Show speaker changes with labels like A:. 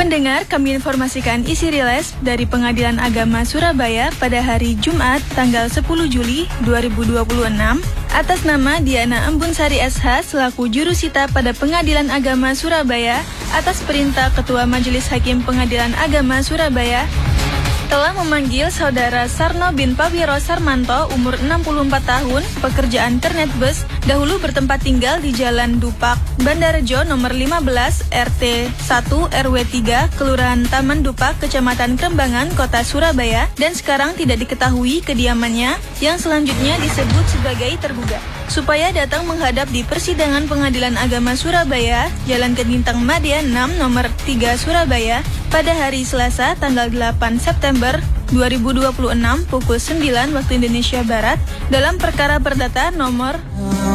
A: Pendengar, kami informasikan isi rilis dari Pengadilan Agama Surabaya pada hari Jumat tanggal 10 Juli 2026 atas nama Diana Embun Sari SH selaku jurusita pada Pengadilan Agama Surabaya atas perintah Ketua Majelis Hakim Pengadilan Agama Surabaya telah memanggil Saudara Sarno bin Pawiro Sarmanto, umur 64 tahun, pekerjaan kernet bus, dahulu bertempat tinggal di Jalan Dupak, Bandarejo nomor 15, RT 1 RW 3, Kelurahan Taman Dupak, Kecamatan Krembangan, Kota Surabaya, dan sekarang tidak diketahui kediamannya, yang selanjutnya disebut sebagai tergugat. Supaya datang menghadap di persidangan Pengadilan Agama Surabaya, Jalan Kedintang Madia 6 nomor 3 Surabaya, pada hari Selasa tanggal 8 September 2026 pukul 9 waktu Indonesia Barat dalam perkara perdata nomor